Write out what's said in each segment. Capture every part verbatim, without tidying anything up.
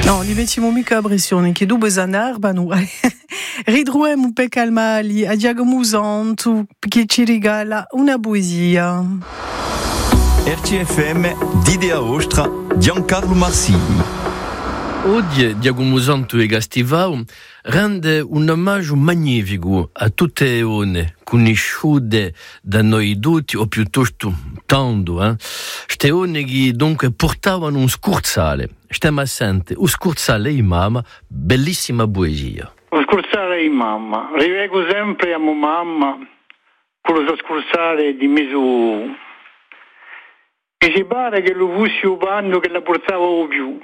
No, li mettiamo mica a pressione, che dubbe zanarbano. Ridruem un pe calmali, a diagamusantu, che ci regala una poesia. R C F M, Didea Ostra, Giancarlo Marsini. Oggi Diagomusanto e Gastivau rende un omaggio magnifico a tutte le donne conosciute da noi tutti, o piuttosto tanto, eh? Queste donne che dunque portavano un scursale. Stiamo a sentire, un scursale di mamma, bellissima poesia. Un scursale di mamma, rivego sempre a mia mamma, con lo scursale di Mesù. Mi si pare che lo fossi un panno che la portavo più.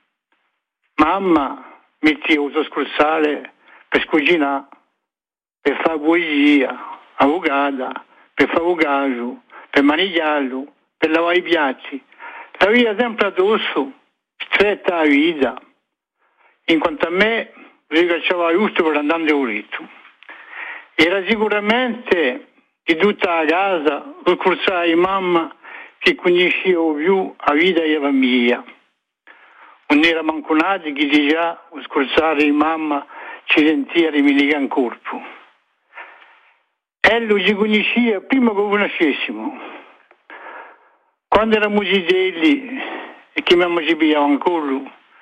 Mamma metteva il suo scursale per cucinare, per fare poesia, avvocata, per fare avvocato, per manigliarlo, per lavare i piatti. La vita sempre addosso, stretta la vita. In quanto a me, si cacciava giusto per andare a letto. Era sicuramente di tutta la casa lo scursale di mamma che conoscevo più la vita e la famiglia. Non era manconati che già lo scursale di mamma ci sentiva rimilica in corpo. E lo ci conosceva prima che lo conoscessimo. Quando eravamo zitelli e che mamma ci pigliava ancora,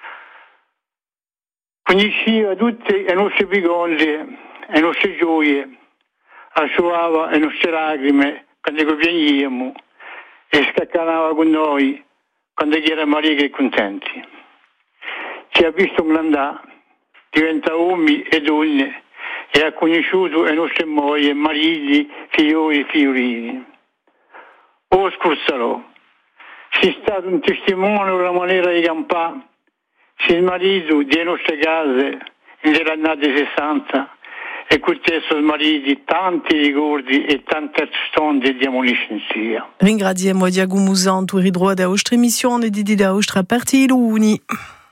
conosceva tutte le nostre pigonze, le nostre gioie, asciugava le nostre lacrime quando piangevamo e scaccanava con noi quando eravamo allegri e contenti. Ci ha visto grandare, diventa uomini e donne e ha conosciuto le nostre mogli, mariti, figlioli e figlioline. Oh, scursalo, sei stato un testimone della maniera di campare, sei marito delle nostre case nelle annate sessanta e con te sono mariti tanti ricordi e tante storie di amicizia. Ringraziamo Diagomusanto e Ridruo da vostra emissione di Didea Ostra a partire luni.